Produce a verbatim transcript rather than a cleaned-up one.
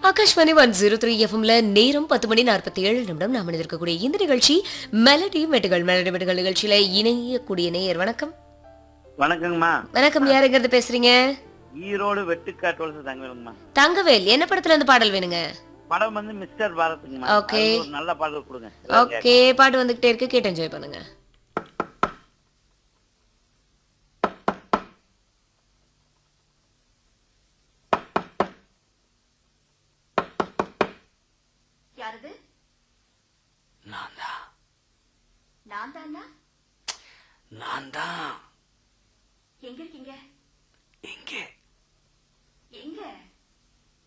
Akashvani one zero three எஃப்எம்ல நேரம் பத்து மணி நாற்பத்தி ஏழு நிமிடம் நாம் இருக்கக்கூடிய இந்த நிகழ்ச்சி மெலடி மெட்டுகள் மெலடி மெட்டுகள் நிகழ்ச்சியில இணையக்கூடிய நேயர் வணக்கம். வணக்கங்கம்மா. வணக்கம், யாருங்கிறது பேசுறீங்க? ஈரோடு வெட்டுக்காட்டு தங்கவேலுங்கம்மா. தங்கவேல், என்ன படத்துல இருந்து பாடல் வேணுங்க? படம் வந்து மிஸ்டர் பாரத்துங்கம்மா. ஓகே, ஒரு நல்ல பாடல் கொடுங்க. ஓகே, பாட்டு வந்துகிட்டே இருக்கு, கேட்டு என்ஜாய் பண்ணுங்க. யாரது? நான் தான் நான் தானா? நான் தான்